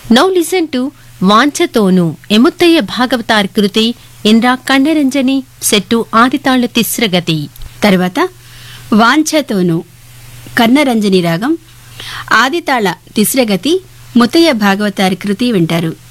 Now listen to వాంఛతోను ఎముత్తయ్య Bhagavatar Kriti Indra కన్నరంజని set ఆదితాళ తిస్రగతి. తర్వాత వాంఛతోను కర్ణరంజని రాగం ఆదితాళ తిస్రగతి ముత్తయ్య భాగవతారి కృతి వింటారు.